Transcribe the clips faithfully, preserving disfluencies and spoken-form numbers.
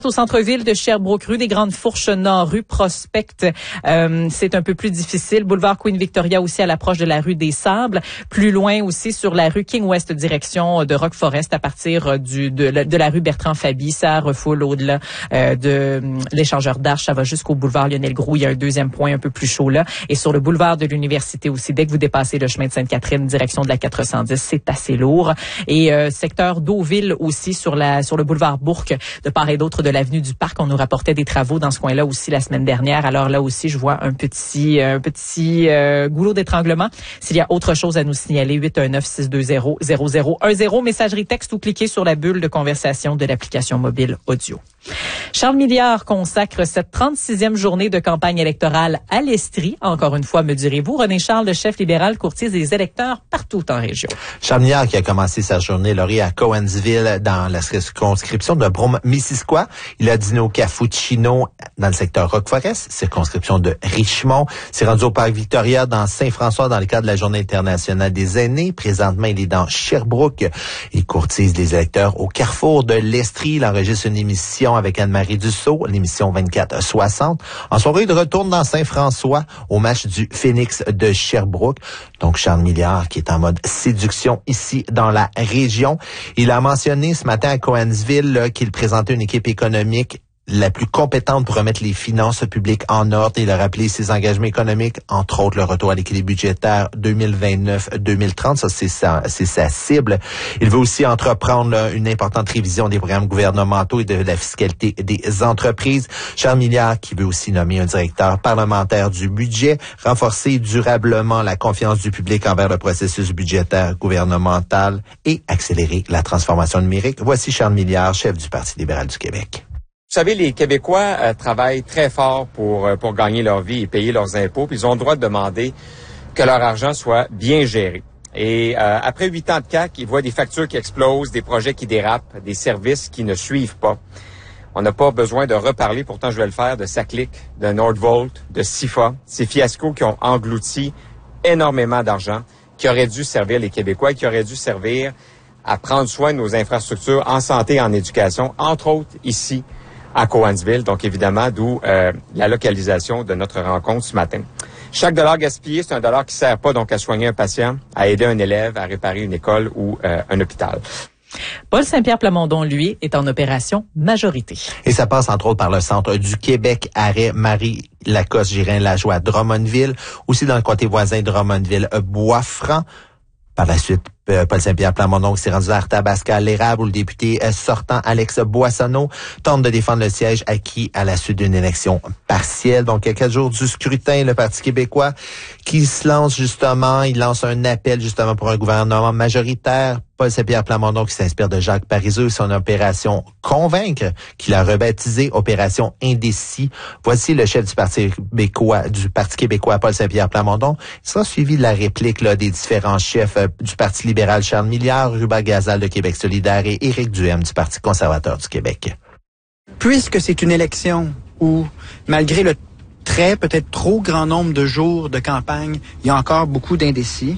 Au centre-ville de Sherbrooke, rue des Grandes Fourches Nord, rue Prospect, euh, c'est un peu plus difficile. Boulevard Queen Victoria aussi à l'approche de la rue des Sables. Plus loin aussi sur la rue King West, direction de Rock Forest, à partir du de, la, de la rue Bertrand Faby. Ça refoule au-delà euh, de l'échangeur d'Arche. Ça va jusqu'au boulevard Lionel Groulx. Il y a un deuxième point un peu plus chaud là. Et sur le boulevard de l'Université aussi, dès que vous dépassez le chemin de Sainte-Catherine, direction de la quatre cent dix, c'est assez lourd. Et euh, secteur Deauville aussi sur la sur le boulevard Bourque, de part et d'autre de l'avenue du Parc. On nous rapportait des travaux dans ce coin-là aussi la semaine dernière. Alors là aussi, je vois un petit un petit euh, goulot d'étranglement. S'il y a autre chose à nous signaler, huit un neuf, six deux zéro, zéro zéro un zéro, messagerie texte ou cliquez sur la bulle de conversation de l'application mobile audio. Charles Milliard consacre cette trente-sixième journée de campagne électorale à l'Estrie. Encore une fois, me direz-vous, René Charles, le chef libéral, courtise des électeurs partout en région. Charles Milliard qui a commencé sa journée laurier à Cowansville dans la circonscription de Brome-Missisquoi. Il a dîné au Cappuccino dans le secteur Rock Forest, circonscription de Richmond. S'est rendu au Parc Victoria dans Saint-François dans le cadre de la Journée internationale des aînés. Présentement, il est dans Sherbrooke. Il courtise les électeurs au carrefour de l'Estrie. Il enregistre une émission avec Anne-Marie Dussault, l'émission vingt-quatre soixante. En soirée, il retourne dans Saint-François au match du Phoenix de Sherbrooke. Donc, Charles Milliard qui est en mode séduction ici dans la région. Il a mentionné ce matin à Cowansville là, qu'il présentait une équipe économique la plus compétente pour remettre les finances publiques en ordre. Il a rappelé ses engagements économiques, entre autres le retour à l'équilibre budgétaire deux mille vingt-neuf deux mille trente. Ça, c'est sa, c'est sa cible. Il veut aussi entreprendre là, une importante révision des programmes gouvernementaux et de la fiscalité des entreprises. Charles Milliard qui veut aussi nommer un directeur parlementaire du budget, renforcer durablement la confiance du public envers le processus budgétaire gouvernemental et accélérer la transformation numérique. Voici Charles Milliard, chef du Parti libéral du Québec. Vous savez, les Québécois euh, travaillent très fort pour euh, pour gagner leur vie et payer leurs impôts, puis ils ont le droit de demander que leur argent soit bien géré. Et euh, après huit ans de C A Q, ils voient des factures qui explosent, des projets qui dérapent, des services qui ne suivent pas. On n'a pas besoin de reparler, pourtant je vais le faire, de Saclic, de Nordvolt, de Sifa, ces fiascos qui ont englouti énormément d'argent, qui auraient dû servir les Québécois, qui auraient dû servir à prendre soin de nos infrastructures en santé et en éducation, entre autres ici, à Cowansville, donc évidemment, d'où euh, la localisation de notre rencontre ce matin. Chaque dollar gaspillé, c'est un dollar qui sert pas donc à soigner un patient, à aider un élève, à réparer une école ou euh, un hôpital. Paul Saint-Pierre Plamondon, lui, est en opération majorité. Et ça passe entre autres par le centre du Québec, arrêt Marie-Lacoste-Girin-Lajoie, Drummondville, aussi dans le côté voisin Drummondville-Bois-Franc. Par la suite, Paul Saint-Pierre Plamondon s'est rendu à Arthabasca-l'Érable où le député sortant Alex Boissonneau tente de défendre le siège acquis à la suite d'une élection partielle. Donc, à quatre jours du scrutin, le Parti québécois qui se lance justement, il lance un appel justement pour un gouvernement majoritaire. Paul Saint-Pierre Plamondon qui s'inspire de Jacques Parizeau et son opération Convaincre, qu'il a rebaptisé Opération Indécis. Voici le chef du Parti québécois, du Parti québécois, Paul Saint-Pierre Plamondon. Il sera suivi de la réplique là, des différents chefs euh, du Parti libéral, Charles Milliard, Ruba Gazal de Québec solidaire et Éric Duhem du Parti conservateur du Québec. Puisque c'est une élection où, malgré le très, peut-être trop grand nombre de jours de campagne, il y a encore beaucoup d'indécis,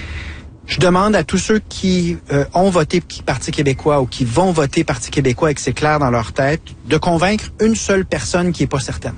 je demande à tous ceux qui euh, ont voté Parti québécois ou qui vont voter Parti québécois et que c'est clair dans leur tête, de convaincre une seule personne qui est pas certaine.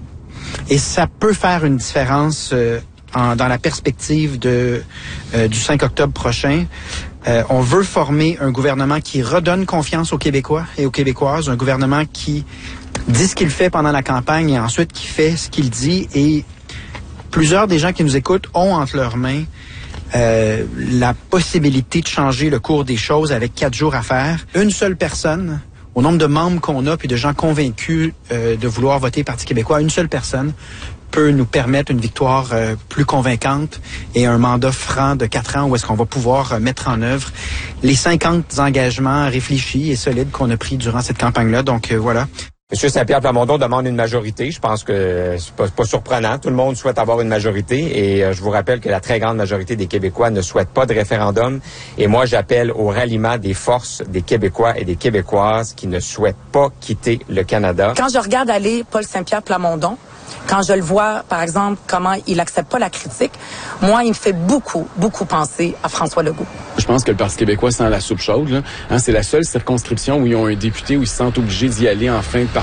Et ça peut faire une différence euh, en, dans la perspective de euh, du cinq octobre prochain. Euh, on veut former un gouvernement qui redonne confiance aux Québécois et aux Québécoises, un gouvernement qui dit ce qu'il fait pendant la campagne et ensuite qui fait ce qu'il dit. Et plusieurs des gens qui nous écoutent ont entre leurs mains Euh, la possibilité de changer le cours des choses avec quatre jours à faire. Une seule personne, au nombre de membres qu'on a puis de gens convaincus euh, de vouloir voter Parti québécois, une seule personne peut nous permettre une victoire euh, plus convaincante et un mandat franc de quatre ans où est-ce qu'on va pouvoir euh, mettre en œuvre les cinquante engagements réfléchis et solides qu'on a pris durant cette campagne-là. Donc euh, voilà. M. Saint-Pierre Plamondon demande une majorité. Je pense que c'est pas, pas surprenant. Tout le monde souhaite avoir une majorité et euh, je vous rappelle que la très grande majorité des Québécois ne souhaite pas de référendum. Et moi, j'appelle au ralliement des forces des Québécois et des Québécoises qui ne souhaitent pas quitter le Canada. Quand je regarde aller Paul Saint-Pierre Plamondon, quand je le vois, par exemple, comment il accepte pas la critique, moi, il me fait beaucoup, beaucoup penser à François Legault. Je pense que le Parti québécois sent la soupe chaude. Là. Hein, c'est la seule circonscription où ils ont un député où ils se sentent obligés d'y aller en fin de parcours.